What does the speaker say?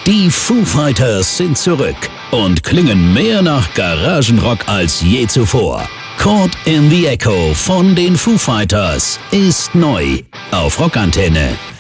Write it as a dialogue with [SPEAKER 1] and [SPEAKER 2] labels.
[SPEAKER 1] Die Foo Fighters sind zurück und klingen mehr nach Garagenrock als je zuvor. Caught in the Echo von den Foo Fighters ist neu auf Rockantenne.